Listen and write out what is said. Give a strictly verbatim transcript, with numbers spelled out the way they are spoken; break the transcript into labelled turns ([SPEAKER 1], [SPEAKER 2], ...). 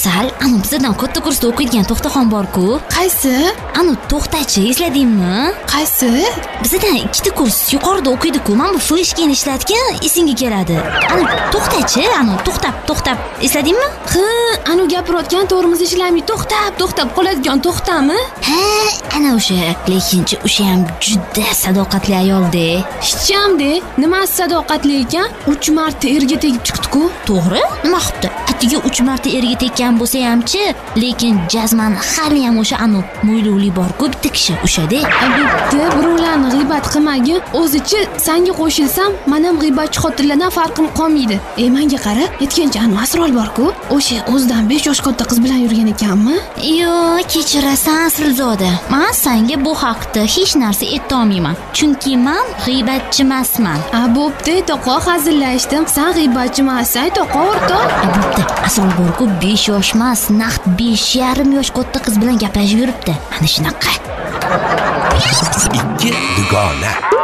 [SPEAKER 1] Asal, anu bizdan katta kursda o'qiydigan To'xtaxon bor-ku.
[SPEAKER 2] Qaysi?
[SPEAKER 1] Anu To'xtachi, esladingmi?
[SPEAKER 2] Qaysi?
[SPEAKER 1] Bizdan ikkita kurs yuqorida o'qiydi-ku. Men bu fleshkani ishlatgan, esingga keladi. Anu To'xtachi, anu to'xtab, to'xtab, esladingmi?
[SPEAKER 2] Ha, anu gapirayotgan tormoz ishlamay to'xtab, to'xtab qoladigan to'xtami?
[SPEAKER 1] Ha, ana o'sha. Lekinchi o'sha ham juda sadoqatli ayol-de.
[SPEAKER 2] Hecham-de, nimasi sadoqatli ekan? uch marta erga tegib chiqdi-ku.
[SPEAKER 1] To'g'ri? Nima qildi? Atiga uch marta erga tekkan bo'lsa hamchi, lekin jazman hali ham o'sha anu mo'ylovli bor-ku bitta kishi o'sha-de.
[SPEAKER 2] Albatta, birovlarni g'iybat qilmagin. O'zichi senga qo'shilsam, men ham g'iybatchi xotinlardan farqim qolmaydi. Ey, menga qara, yetgancha anu Asrol bor-ku. O'sha o'zidan besh yosh katta qiz bilan yurgan ekanmi?
[SPEAKER 1] Yo'q, kechirasan Asrilzoda. Men senga bu haqda hech narsa ayta olmayman. Chunki men g'iybatchi emasman.
[SPEAKER 2] A, bo'pti, to'qo hazillashdim. Sen g'iybatchi emassan, to'qo o'rtoq.
[SPEAKER 1] Bo'pti, Asrol bor-ku besh yosh emas, naqd besh yarim yosh katta qiz bilan gaplashib yuribdi. Ana shunaqa.
[SPEAKER 3] ikki dugona.